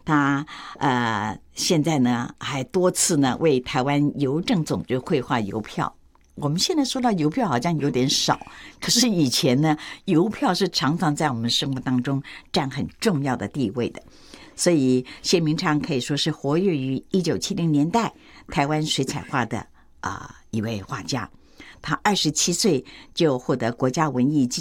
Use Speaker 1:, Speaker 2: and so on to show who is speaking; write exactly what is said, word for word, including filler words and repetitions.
Speaker 1: 他呃现在呢还多次呢为台湾邮政总局绘画邮票。我们现在说到邮票好像有点少，可是以前呢，邮票是常常在我们生活当中占很重要的地位的。所以谢明昌可以说是活跃于一九七零年代台湾水彩画的啊、呃、一位画家。他二十七岁就获得国家文艺